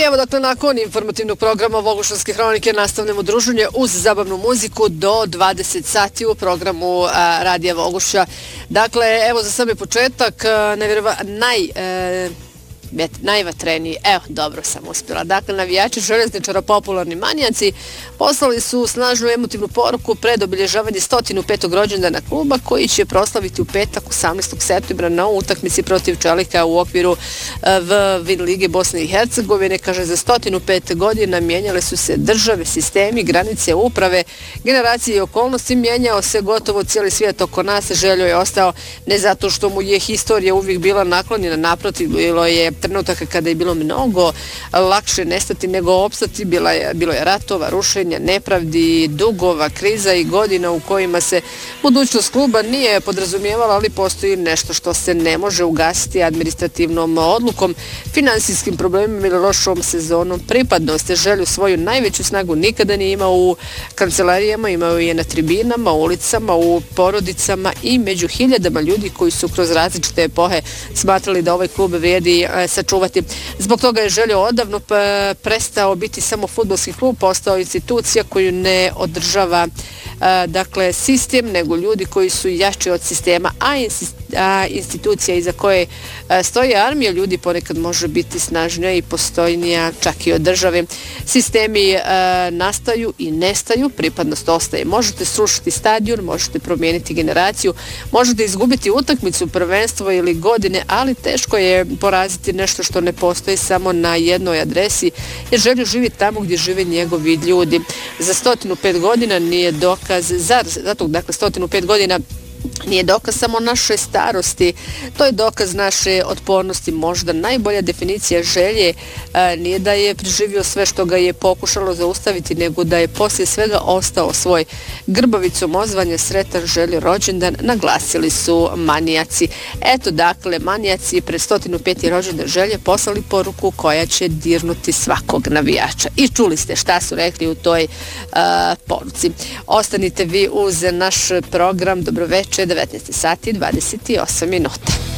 evo dakle nakon informativnog programa Voguštanske hronike nastavljamo druženje uz zabavnu muziku do 20 sati u programu Radija Voguša. Dakle, evo za sami početak, najvatreniji, evo dobro sam uspjela. Dakle, navijači Željezničara popularni manijaci poslali su snažnu emotivnu poruku pred obilježavanje 105. rođendana kluba koji će proslaviti u petak 18. septembra na utakmici protiv Čelika u okviru VIN Lige Bosne i Hercegovine. Kaže, za 105 godina mijenjale su se države, sistemi, granice, uprave, generacije i okolnosti, mijenjao se gotovo cijeli svijet oko nas. Željo je ostao ne zato što mu je historija uvijek bila naklonjena, naprotiv, bilo je trenutaka kada je bilo mnogo lakše nestati nego opstati. Bilo je ratova, rušenja, nepravdi, dugova, kriza i godina u kojima se budućnost kluba nije podrazumijevala, ali postoji nešto što se ne može ugasiti administrativnom odlukom, finansijskim problemima ili lošom sezonom. Pripadnost je Želju svoju najveću snagu nikada nije imao u kancelarijama, imao je na tribinama, ulicama, u porodicama i među hiljadama ljudi koji su kroz različite epohe smatrali da ovaj klub vrijedi sačuvati. Zbog toga je Željo odavno prestao biti samo fudbalski klub, postao institucija koju ne održava dakle sistem, nego ljudi koji su jači od sistema, a institucija iza koje stoji armija ljudi ponekad može biti snažnija i postojnija čak i od države. Sistemi nastaju i nestaju, pripadnost ostaje. Možete srušiti stadion, možete promijeniti generaciju, možete izgubiti utakmicu, prvenstvo ili godine, ali teško je poraziti nešto što ne postoji samo na jednoj adresi, jer Željo živi tamo gdje žive njegovi ljudi. Za 105 godina nije dokaz, zato dakle 105 godina nije dokaz samo naše starosti, to je dokaz naše otpornosti. Možda najbolja definicija Želje nije da je preživio sve što ga je pokušalo zaustaviti, nego da je poslije svega ostao svoj. Grbavicom ozvanja sretan Željo rođendan naglasili su manijaci. Eto dakle, manijaci pred 105. rođendan Želje poslali poruku koja će dirnuti svakog navijača. I čuli ste šta su rekli u toj poruci. Ostanite vi uz naš program. Dobroveče, 19 sati 28 minuta.